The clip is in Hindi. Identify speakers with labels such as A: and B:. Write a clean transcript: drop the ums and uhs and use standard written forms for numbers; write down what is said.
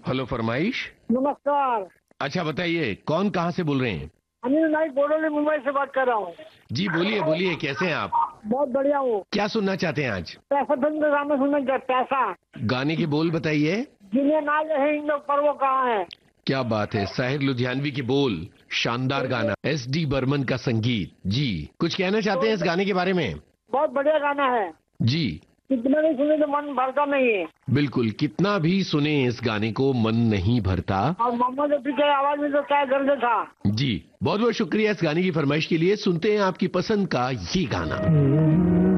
A: हेलो फरमाइश।
B: नमस्कार।
A: अच्छा बताइए, कौन कहाँ से बोल रहे हैं?
B: अनिल नाइक बोडोली मुंबई से बात कर रहा हूँ।
A: जी बोलिए बोलिए, कैसे हैं आप?
B: बहुत बढ़िया हूँ।
A: क्या सुनना चाहते हैं आज?
B: पैसा फिल्म के गाने सुनने का पैसा।
A: गाने के बोल बताइए।
B: जिन्हें ना रहे इन लोग पर वो कहाँ है।
A: क्या बात है, साहिर लुधियानवी के बोल, शानदार गाना, एस.डी. बर्मन का संगीत। जी, कुछ कहना चाहते हैं इस गाने के बारे में?
B: बहुत बढ़िया गाना है।
A: जी
B: कितना भी सुने तो मन भरता नहीं है।
A: बिल्कुल, कितना भी सुने इस गाने को मन नहीं भरता।
B: और मोहम्मद रफी की आवाज में तो क्या दर्द था।
A: जी बहुत बहुत शुक्रिया इस गाने की फरमाइश के लिए। सुनते हैं आपकी पसंद का ये गाना।